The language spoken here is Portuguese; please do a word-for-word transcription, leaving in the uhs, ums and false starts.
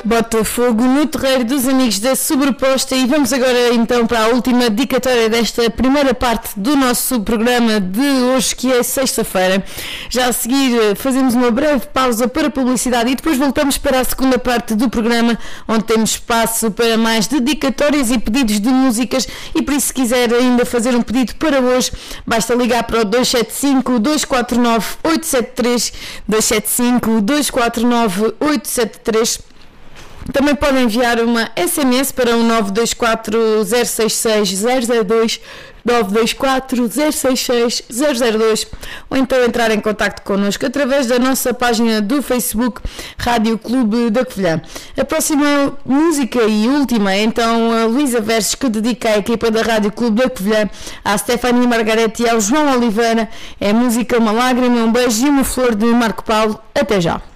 Botafogo no terreiro dos amigos da Sobreposta. E vamos agora então para a última dedicatória desta primeira parte do nosso programa de hoje, que é sexta-feira. Já a seguir fazemos uma breve pausa para publicidade e depois voltamos para a segunda parte do programa, onde temos espaço para mais dedicatórias e pedidos de músicas. E por isso, se quiser ainda fazer um pedido para hoje, basta ligar para o dois sete cinco, dois quatro nove, oito sete três, dois sete cinco, dois quatro nove, oito sete três. Também podem enviar uma S M S para o nove dois quatro, zero seis seis, zero zero dois, nove dois quatro, zero seis seis, zero zero dois, ou então entrar em contacto connosco através da nossa página do Facebook Rádio Clube da Covilhã. A próxima música e última é então a Luísa Versos, que dedica à equipa da Rádio Clube da Covilhã, à Stephanie Margarete e ao João Oliveira. É a música Uma Lágrima, um beijo e uma flor de Marco Paulo. Até já!